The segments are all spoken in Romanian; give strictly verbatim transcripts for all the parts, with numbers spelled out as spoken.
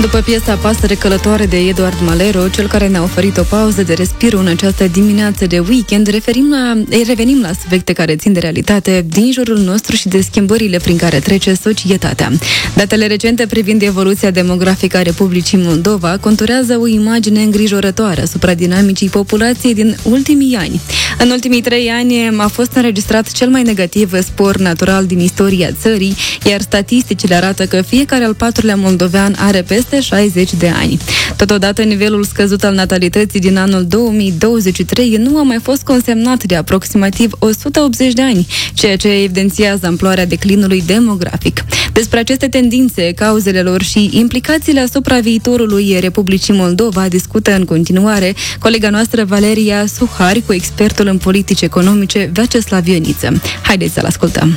După piesa Pasăre călătoare de Eduard Malero, cel care ne-a oferit o pauză de respiro în această dimineață de weekend, referim la, revenim la subiecte care țin de realitate din jurul nostru și de schimbările prin care trece societatea. Datele recente privind evoluția demografică a Republicii Moldova conturează o imagine îngrijorătoare asupra dinamicii populației din ultimii ani. În ultimii trei ani a fost înregistrat cel mai negativ spor natural din istoria țării, iar statisticile arată că fiecare al patrulea moldovean are peste șaizeci de ani. Totodată, nivelul scăzut al natalității din anul două mii douăzeci și trei nu a mai fost consemnat de aproximativ o sută optzeci de ani, ceea ce evidențiază amploarea declinului demografic. Despre aceste tendințe, cauzele lor și implicațiile asupra viitorului Republicii Moldova discută în continuare colega noastră Valeria Suhari cu expertul în politici economice Vyacheslav Ioniță. Haideți să-l ascultăm!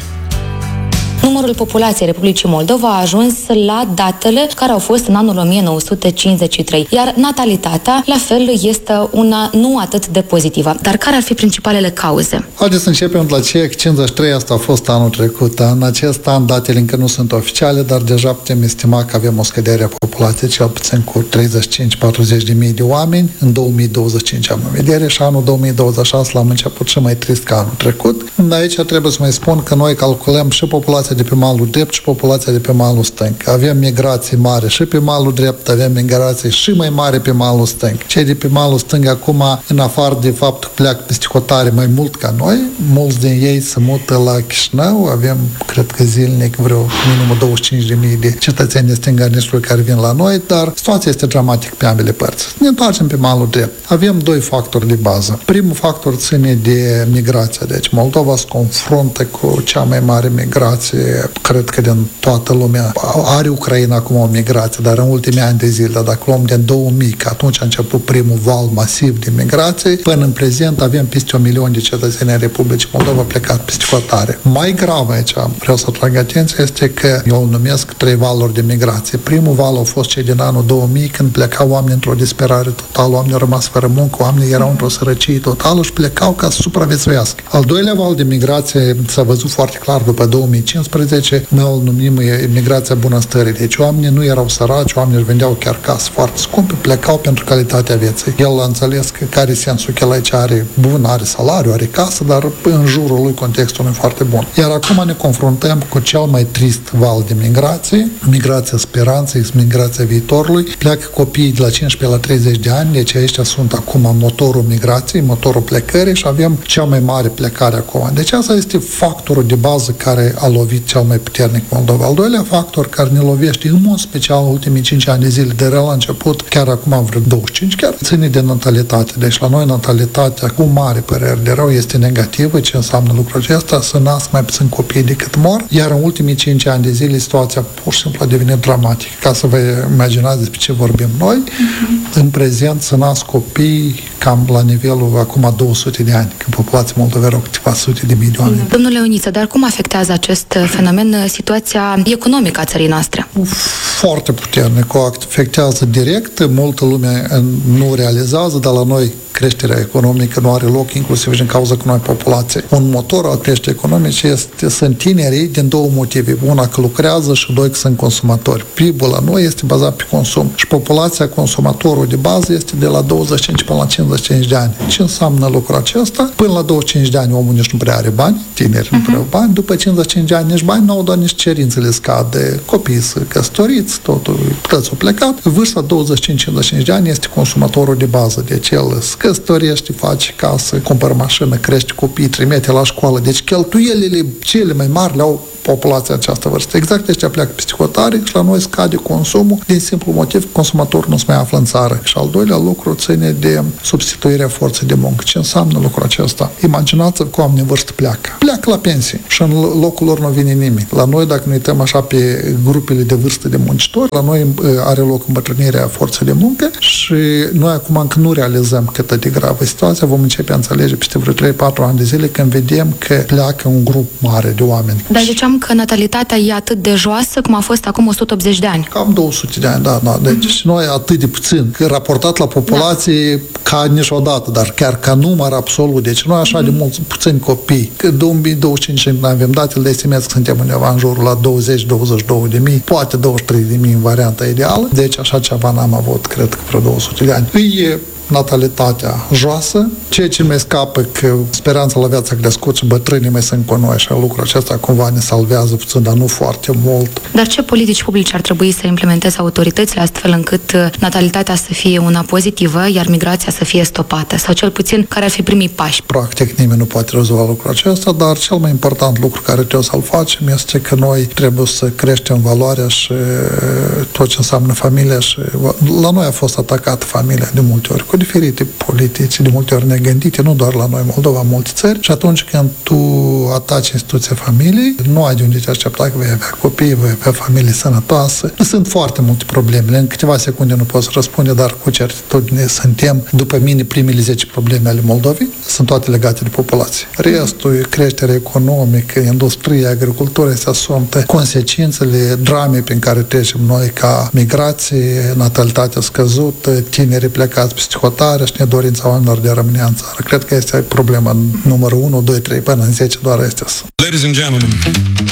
Numărul populației Republicii Moldova a ajuns la datele care au fost în anul o mie nouă sute cincizeci și trei, iar natalitatea, la fel, este una nu atât de pozitivă. Dar care ar fi principalele cauze? Haideți să începem la ce cincizeci și trei, asta a fost anul trecut. În acest an datele încă nu sunt oficiale, dar deja putem estima că avem o scădere a populației, cel puțin cu treizeci și cinci patruzeci de mii de oameni. În două mii douăzeci și cinci am în vedere și anul două mii douăzeci și șase l-am început și mai trist ca anul trecut. Aici trebuie să mai spun că noi calculăm și populația de pe malul drept și populația de pe malul stâng. Avem migrații mari și pe malul drept, avem migrații și mai mari pe malul stâng. Cei de pe malul stâng acum, în afară de faptul că pleacă peste hotare mai mult ca noi, mulți din ei se mută la Chișinău, avem, cred că zilnic, vreo minimum douăzeci și cinci de mii de cetățeni de stânga Nistrului care vin la noi, dar situația este dramatică pe ambele părți. Ne întoarcem pe malul drept. Avem doi factori de bază. Primul factor ține de migrația, deci Moldova se confruntă cu cea mai mare migrație, cred că din toată lumea. Are Ucraina acum o migrație, dar în ultimii ani de zile, dacă luăm din două mii, că atunci a început primul val masiv de migrație, până în prezent avem peste un milion de cetățeni în Republicii Moldova plecat peste hotare. Mai grav aici, vreau să atrag atenția, este că eu îl numesc trei valuri de migrație. Primul val a fost cei din anul două mii, când plecau oameni într-o disperare totală, oamenii au rămas fără muncă, oamenii erau într-o sărăcie totală și plecau ca să supraviețuiască. Al doilea val de migrație s-a văzut foarte clar după două mii cincisprezece, noi îl numim migrația bunăstării. Deci oamenii nu erau săraci, oamenii își vindeau chiar case foarte scumpe, plecau pentru calitatea vieții. El a înțeles că care sensul că el aici are bun, are salariu, are casă, dar în jurul lui contextul nu e foarte bun. Iar acum ne confruntăm cu cel mai trist val de migrație, migrația speranței, migrația viitorului. Pleacă copiii de la cincisprezece la treizeci de ani, deci aceștia sunt acum motorul migrației, motorul plecării și avem cea mai mare plecare acum. Deci asta este factorul de bază care a lovit cel mai puternic Moldova. Al doilea factor care ne lovește în mod special în ultimii cinci ani de zile, de la început, chiar acum vreo douăzeci și cinci, chiar ține de natalitate. Deci la noi natalitatea, cu mare părere de rău, este negativă. Ce înseamnă lucrul acesta? Să nasc mai puțin copii decât mor, iar în ultimii cinci ani de zile situația pur și simplu a devenit dramatică. Ca să vă imaginați despre ce vorbim noi, mm-hmm. În prezent să nasc copii cam la nivelul acum două sute de ani, când populația Moldovei erau câteva sute de mii de oameni. Domnule Ioniță, dar cum afectează acest fenomen situația economică a țării noastre? Foarte puternic. O afectează direct, multă lume nu realizează, dar la noi creșterea economică nu are loc, inclusiv din cauza că noi populație. Un motor al creșterii economice este, sunt tinerii din două motive. Una, că lucrează și doi, că sunt consumatori. P I B-ul la noi este bazat pe consum și populația consumatorului de bază este de la douăzeci și cinci până la cincizeci și cinci de ani. Ce înseamnă lucrul acesta? Până la douăzeci și cinci de ani omul nici nu prea are bani, tineri uh-huh. nu prea au bani, după cincizeci și cinci de ani nici bani n-au, doar nici cerințele scade, copiii sunt căsătoriți, totul, toți au plecat. Vârsta douăzeci și cinci cincizeci și cinci de ani este consumatorul de bază, deci el căsătorește, face casă, cumpără mașină, crește copii, trimite la școală. Deci cheltuielile cele mai mari le-au populația această vârstă. Exact ăștia pleacă peste hotare și la noi scade consumul din simplu motiv că consumatorul nu se mai află în țară. Și al doilea lucru ține de substituirea forței de muncă. Ce înseamnă lucrul acesta? Imaginați-vă că oamenii în vârstă pleacă. Pleacă la pensie și în locul lor nu vine nimeni. La noi, dacă ne uităm așa pe grupele de vârstă de muncitori, la noi are loc îmbătrânirea forței de muncă și noi acum încă nu realizăm cât de gravă situația. Vom începe a înțelege peste vreo trei patru ani de zile când vedem că pleacă un grup mare de oameni. Dar ziceam credeam că natalitatea e atât de joasă cum a fost acum o sută optzeci de ani. Cam două sute de ani, da, da. Deci și noi atât de puțin, că raportat la populație da. Ca niciodată, dar chiar ca număr absolut. Deci noi așa mm. de mulți, puțini copii. Că două mii douăzeci și cinci nu avem datele, estimez că suntem undeva în jurul la douăzeci douăzeci și două de mii, poate douăzeci și trei de mii în varianta ideală. Deci așa ceva n-am avut, cred că vreo două sute de ani. E natalitatea joasă, ceea ce mai scapă că speranța la viață a crescut și bătrânii mai sunt cu noi și lucrul acesta cumva ne salvează puțin, dar nu foarte mult. Dar ce politici publice ar trebui să implementeze autoritățile astfel încât natalitatea să fie una pozitivă, iar migrația să fie stopată? Sau cel puțin, care ar fi primii pași? Practic nimeni nu poate rezolva lucrul acesta, dar cel mai important lucru care trebuie să-l facem este că noi trebuie să creștem valoarea și tot ce înseamnă familia și la noi a fost atacată familia de multe ori cu diferite politici, de multe ori negândite, nu doar la noi, Moldova, în multe țări. Și atunci când tu ataci instituția familiei, nu ai de unde te aștepta că vei avea copii, vei avea familie sănătoasă. Sunt foarte multe probleme. În câteva secunde nu pot să răspunde, dar cu certitudine suntem, după mine, primele zece probleme ale Moldovei, sunt toate legate de populație. Restul, creșterea economică, industria, agricultura, astea sunt consecințele dramei prin care trecem noi ca migrație, natalitatea scăzută, tinerii plecați peste hotare și nedorința oamenilor de a rămâne în țară. Cred că este problema numărul unu, doi, trei, până în zece, doar astea. Ladies and gentlemen,